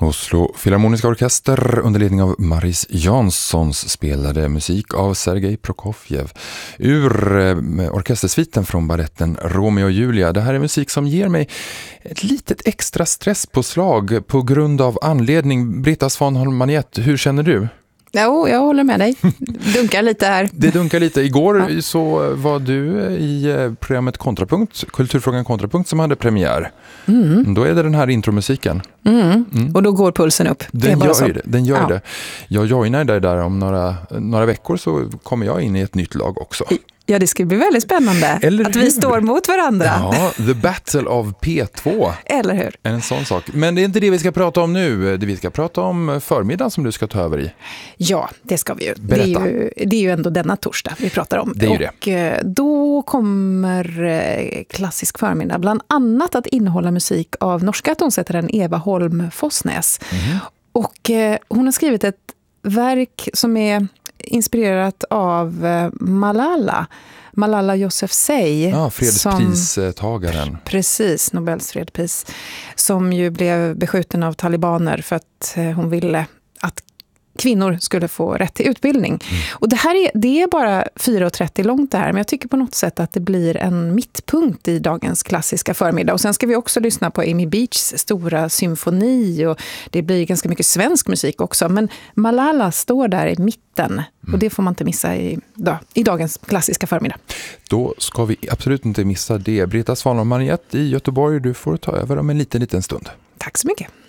Oslo Filharmoniska Orkester under ledning av Maris Janssons spelade musik av Sergej Prokofjev ur orkestersviten från balletten Romeo och Julia. Det här är musik som ger mig ett litet extra stresspåslag på grund av anledning. Britta Svanholm-Maniette, hur känner du? Jo, jag håller med dig. Dunkar lite här. Det dunkar lite. Igår så var du i programmet Kontrapunkt, Kulturfrågan Kontrapunkt, som hade premiär. Då är det den här intromusiken. Och då går pulsen upp. Den gör det. Jag joinar där om några veckor, så kommer jag in i ett nytt lag också. Ja, det ska bli väldigt spännande. Eller att hur? Vi står mot varandra. Ja, the battle of P2. Eller hur? En sån sak. Men det är inte det vi ska prata om nu. Det vi ska prata om förmiddagen som du ska ta över i. Ja, det ska vi ju. Berätta. Det är ju ändå denna torsdag vi pratar om. Det är ju och då kommer klassisk förmiddag bland annat att innehålla musik av norska tonsättaren Eva Holm Fossnäs. Och hon har skrivit ett verk som är inspirerat av Malala Yousafzai. Ja, fredspristagaren. Precis, Nobels fredspris. Som ju blev beskjuten av talibaner för att hon ville att kvinnor skulle få rätt till utbildning. Och det är bara 4:30 långt det här, men jag tycker på något sätt att det blir en mittpunkt i dagens klassiska förmiddag. Och sen ska vi också lyssna på Amy Beachs stora symfoni, och det blir ganska mycket svensk musik också. Men Malala står där i mitten, och det får man inte missa i dagens klassiska förmiddag. Då ska vi absolut inte missa det. Britta Svanholm-Maniette i Göteborg, du får ta över om en liten stund. Tack så mycket.